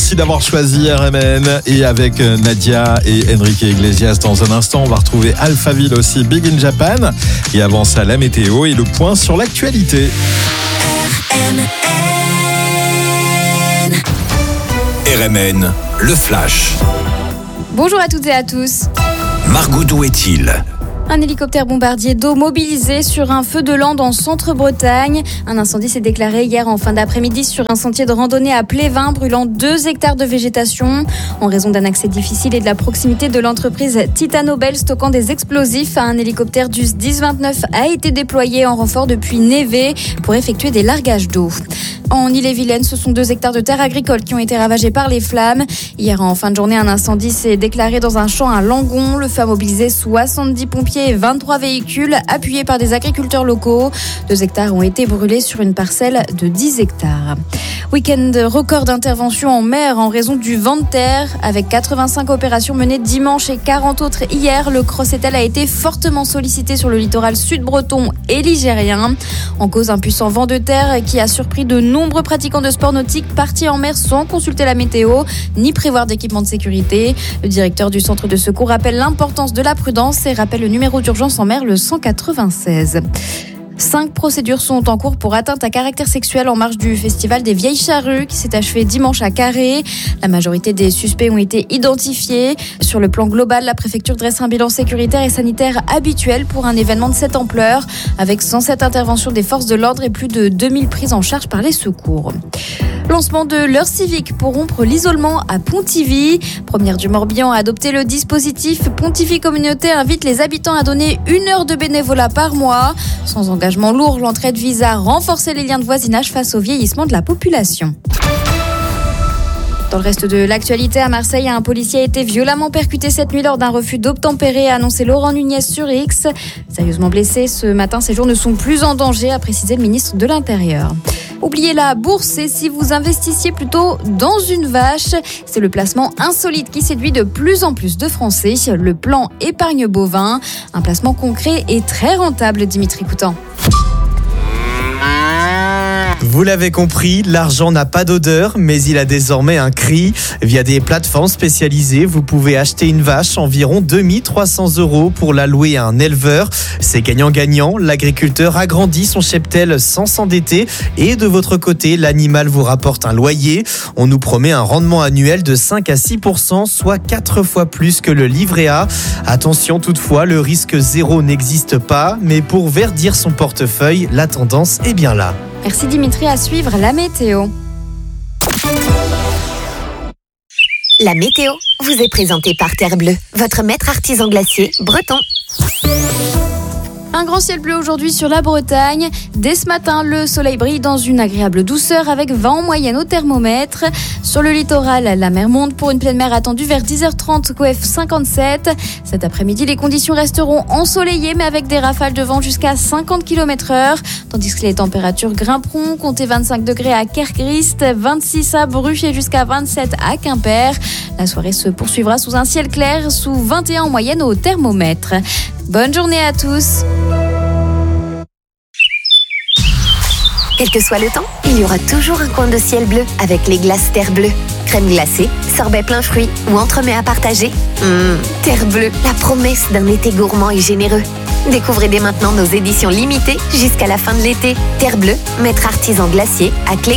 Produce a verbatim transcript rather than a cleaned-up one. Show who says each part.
Speaker 1: Merci d'avoir choisi R M N. Et avec Nadia et Enrique Iglesias dans un instant, on va retrouver Alphaville aussi, Big in Japan. Et avant ça, la météo et le point sur l'actualité.
Speaker 2: R M N.
Speaker 3: R M N, le flash.
Speaker 4: Bonjour à toutes et à tous.
Speaker 3: Margot, d'où est-il ?
Speaker 4: Un hélicoptère bombardier d'eau mobilisé sur un feu de lande en centre-Bretagne. Un incendie s'est déclaré hier en fin d'après-midi sur un sentier de randonnée à Plévin, brûlant deux hectares de végétation. En raison d'un accès difficile et de la proximité de l'entreprise Titanobel stockant des explosifs, un hélicoptère du S dix vingt-neuf a été déployé en renfort depuis Névé pour effectuer des largages d'eau. En Ille-et-Vilaine, ce sont deux hectares de terres agricoles qui ont été ravagés par les flammes. Hier, en fin de journée, un incendie s'est déclaré dans un champ à Langon. Le feu a mobilisé soixante-dix pompiers et vingt-trois véhicules appuyés par des agriculteurs locaux. Deux hectares ont été brûlés sur une parcelle de dix hectares. Week-end record d'intervention en mer en raison du vent de terre. Avec quatre-vingt-cinq opérations menées dimanche et quarante autres hier, le Crossetel a été fortement sollicité sur le littoral sud-breton et ligérien. En cause, un puissant vent de terre qui a surpris de nombreux pratiquants de sport nautique partis en mer sans consulter la météo ni prévoir d'équipement de sécurité. Le directeur du centre de secours rappelle l'importance de la prudence et rappelle le numéro d'urgence en mer, le cent quatre-vingt-seize. Cinq procédures sont en cours pour atteinte à caractère sexuel en marge du festival des Vieilles Charrues qui s'est achevé dimanche à Carré. La majorité des suspects ont été identifiés. Sur le plan global, la préfecture dresse un bilan sécuritaire et sanitaire habituel pour un événement de cette ampleur, avec cent sept interventions des forces de l'ordre et plus de deux mille prises en charge par les secours. Lancement de l'heure civique pour rompre l'isolement à Pontivy. Première du Morbihan à adopter le dispositif, Pontivy Communauté invite les habitants à donner une heure de bénévolat par mois. Sans engagement lourd, l'entraide vise à renforcer les liens de voisinage face au vieillissement de la population. Dans le reste de l'actualité, à Marseille, un policier a été violemment percuté cette nuit lors d'un refus d'obtempérer, a annoncé Laurent Nunez sur X. Sérieusement blessé, ce matin, ses jours ne sont plus en danger, a précisé le ministre de l'Intérieur. Oubliez la bourse et si vous investissiez plutôt dans une vache, c'est le placement insolite qui séduit de plus en plus de Français. Le plan épargne bovin, un placement concret et très rentable, Dimitri Coutan.
Speaker 5: Vous l'avez compris, l'argent n'a pas d'odeur, mais il a désormais un cri. Via des plateformes spécialisées, vous pouvez acheter une vache environ deux mille trois cents euros pour la louer à un éleveur. C'est gagnant-gagnant, l'agriculteur agrandit son cheptel sans s'endetter et de votre côté, l'animal vous rapporte un loyer. On nous promet un rendement annuel de cinq à six pour cent, soit quatre fois plus que le livret A. Attention toutefois, le risque zéro n'existe pas, mais pour verdir son portefeuille, la tendance est bien là.
Speaker 4: Merci Dimitri, à suivre la météo.
Speaker 2: La météo vous est présentée par Terre Bleue, votre maître artisan glacier breton.
Speaker 4: Un grand ciel bleu aujourd'hui sur la Bretagne. Dès ce matin, le soleil brille dans une agréable douceur avec vingt en moyenne au thermomètre. Sur le littoral, la mer monte pour une pleine mer attendue vers dix heures trente, C O F cinquante-sept. Cet après-midi, les conditions resteront ensoleillées mais avec des rafales de vent jusqu'à cinquante kilomètres heure. Tandis que les températures grimperont, comptez vingt-cinq degrés à Kerkrist, vingt-six à Bruges et jusqu'à vingt-sept à Quimper. La soirée se poursuivra sous un ciel clair, sous vingt et un en moyenne au thermomètre. Bonne journée à tous.
Speaker 2: Quel que soit le temps, il y aura toujours un coin de ciel bleu avec les glaces Terre Bleue. Crème glacée, sorbet plein fruits ou entremets à partager. Mmh, Terre Bleue, la promesse d'un été gourmand et généreux. Découvrez dès maintenant nos éditions limitées jusqu'à la fin de l'été. Terre Bleue, maître artisan glacier à Clé.